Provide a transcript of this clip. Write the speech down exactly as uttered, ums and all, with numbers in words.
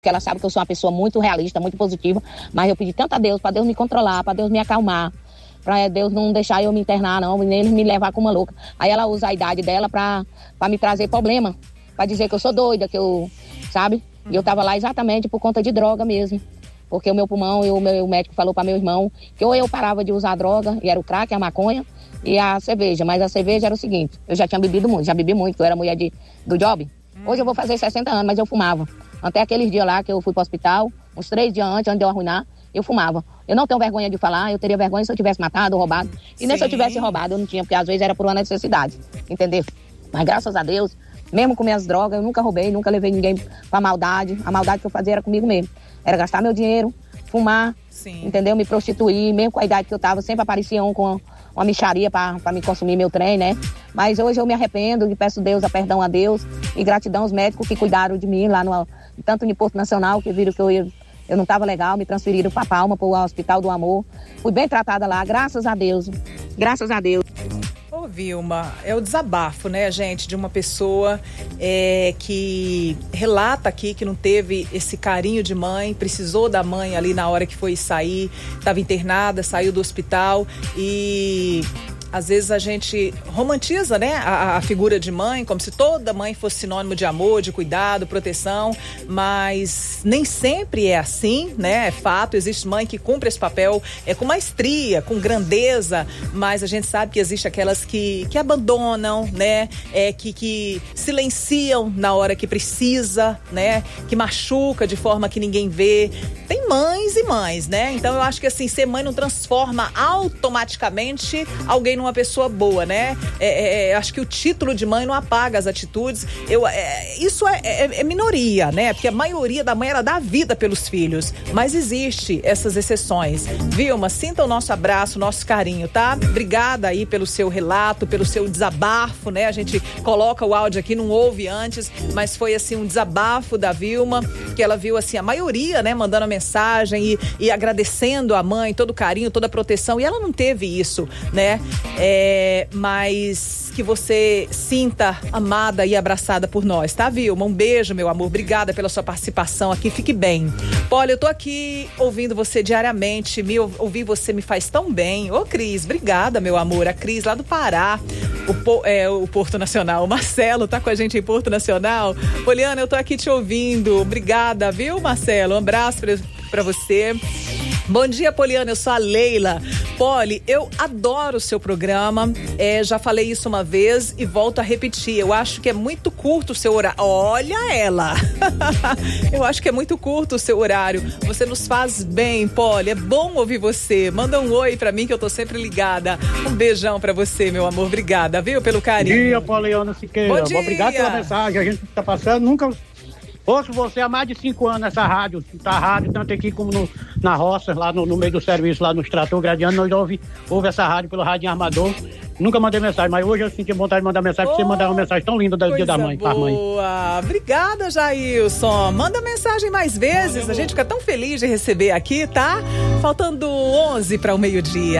Porque ela sabe que eu sou uma pessoa muito realista, muito positiva, mas eu pedi tanto a Deus, para Deus me controlar, para Deus me acalmar, para Deus não deixar eu me internar não, nem me levar como uma louca. Aí ela usa a idade dela para me trazer problema, para dizer que eu sou doida, que eu, sabe? E eu tava lá exatamente por conta de droga mesmo, porque o meu pulmão, e o meu o médico falou para meu irmão que ou eu parava de usar droga, e era o crack, a maconha e a cerveja, mas a cerveja era o seguinte, eu já tinha bebido muito, já bebi muito, eu era mulher de, do job. Hoje eu vou fazer sessenta anos, mas eu fumava. Até aqueles dias lá que eu fui para o hospital, uns três dias antes, antes de eu arruinar, eu fumava. Eu não tenho vergonha de falar, eu teria vergonha se eu tivesse matado ou roubado. E nem se eu tivesse roubado, eu não tinha, porque às vezes era por uma necessidade, entendeu? Mas graças a Deus, mesmo com minhas drogas, eu nunca roubei, nunca levei ninguém pra maldade. A maldade que eu fazia era comigo mesmo. Era gastar meu dinheiro, fumar, Sim. entendeu? Me prostituir, mesmo com a idade que eu tava, sempre aparecia um com uma mixaria para me consumir meu trem, né? Mas hoje eu me arrependo e peço Deus, a perdão a Deus e gratidão aos médicos que cuidaram de mim lá no, tanto no Porto Nacional, que viram que eu, eu não estava legal, me transferiram para Palma, para o Hospital do Amor. Fui bem tratada lá, graças a Deus, graças a Deus. Ô Vilma, é o desabafo, né, gente, de uma pessoa é, que relata aqui que não teve esse carinho de mãe, precisou da mãe ali na hora que foi sair, estava internada, saiu do hospital e... Às vezes a gente romantiza, né, a, a figura de mãe, como se toda mãe fosse sinônimo de amor, de cuidado, proteção, mas nem sempre é assim, né, é fato, existe mãe que cumpre esse papel é, com maestria, com grandeza, mas a gente sabe que existe aquelas que, que abandonam, né, é, que, que silenciam na hora que precisa, né, que machuca de forma que ninguém vê. Tem mães e mães, né, então eu acho que assim, ser mãe não transforma automaticamente alguém uma pessoa boa, né? É, é, acho que o título de mãe não apaga as atitudes. Eu, é, isso é, é, é minoria, né? Porque a maioria da mãe, ela dá vida pelos filhos. Mas existe essas exceções. Vilma, sinta o nosso abraço, o nosso carinho, tá? Obrigada aí pelo seu relato, pelo seu desabafo, né? A gente coloca o áudio aqui, não ouve antes, mas foi assim um desabafo da Vilma, que ela viu assim a maioria, né? Mandando a mensagem e, e agradecendo a mãe, todo o carinho, toda a proteção. E ela não teve isso, né? É, mas que você sinta amada e abraçada por nós, tá, Vilma? Um beijo, meu amor, obrigada pela sua participação aqui, fique bem. Olha, eu tô aqui ouvindo você diariamente, me, ouvir você me faz tão bem. Ô, Cris, obrigada, meu amor, a Cris lá do Pará, o, é, o Porto Nacional, o Marcelo tá com a gente em Porto Nacional. Poliana, eu tô aqui te ouvindo, obrigada, viu, Marcelo? Um abraço pra, pra você. Bom dia, Poliana, eu sou a Leila. Poli, eu adoro o seu programa, é, já falei isso uma vez e volto a repetir, eu acho que é muito curto o seu horário. Olha ela! Eu acho que é muito curto o seu horário, você nos faz bem, Poli, é bom ouvir você, manda um oi pra mim que eu tô sempre ligada. Um beijão pra você, meu amor, obrigada, viu, pelo carinho. Bom dia, Poliana Siqueira. Bom dia. Obrigado pela mensagem, a gente tá passando, nunca... Ouço você há mais de cinco anos nessa rádio, tá rádio, tanto aqui como no, na roça, lá no, no meio do serviço, lá no extrator gradiano, nós ouve, ouve essa rádio pelo rádio armador. Nunca mandei mensagem, mas hoje eu senti vontade de mandar mensagem, oh, pra você mandar uma mensagem tão linda do Dia da Mãe, para a mãe. Boa, obrigada, Jailson. Manda mensagem mais vezes, a gente fica tão feliz de receber aqui, tá? Faltando onze para o meio-dia.